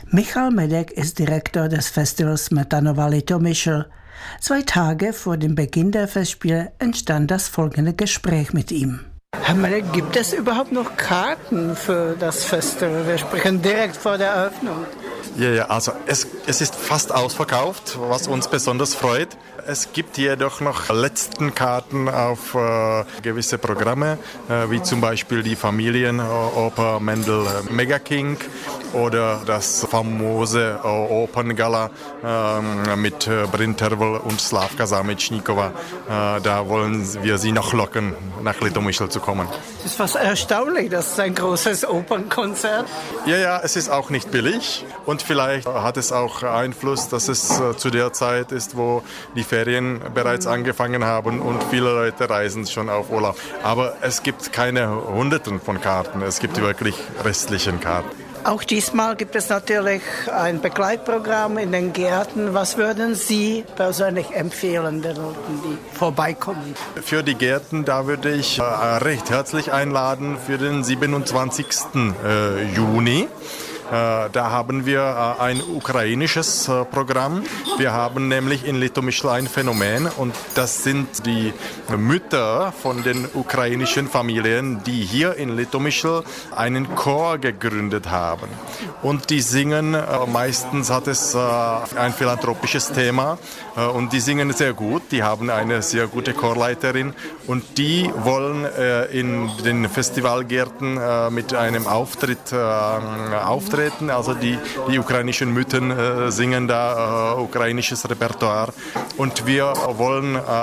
Michal Medek ist Direktor des Festivals Smetanova Litomyšl. 2 Tage vor dem Beginn der Festspiele entstand das folgende Gespräch mit ihm. Herr Medek, gibt es überhaupt noch Karten für das Festival? Wir sprechen direkt vor der Eröffnung. Ja, also es ist fast ausverkauft, was uns besonders freut. Es gibt jedoch noch letzten Karten auf gewisse Programme, wie zum Beispiel die Familienoper Mendel Mega King oder das famose Operngala mit Bryn Tervel und Slavka Zámečníková. Da wollen wir sie noch locken, nach Litomyšl zu kommen. Es ist fast erstaunlich, das ist ein großes Opernkonzert. Ja, es ist auch nicht billig und vielleicht hat es auch Einfluss, dass es zu der Zeit ist, wo die Ferien bereits angefangen haben und viele Leute reisen schon auf Urlaub. Aber es gibt keine Hunderten von Karten, es gibt wirklich restliche Karten. Auch diesmal gibt es natürlich ein Begleitprogramm in den Gärten. Was würden Sie persönlich empfehlen den Leuten, die vorbeikommen? Für die Gärten, da würde ich recht herzlich einladen für den 27. Juni. Da haben wir ein ukrainisches Programm. Wir haben nämlich in Litomyšl ein Phänomen und das sind die Mütter von den ukrainischen Familien, die hier in Litomyšl einen Chor gegründet haben. Und die singen, meistens hat es ein philanthropisches Thema und die singen sehr gut. Die haben eine sehr gute Chorleiterin und die wollen in den Festivalgärten mit einem Auftritt auftreten. Also die ukrainischen Mütter singen da ukrainisches Repertoire und wir wollen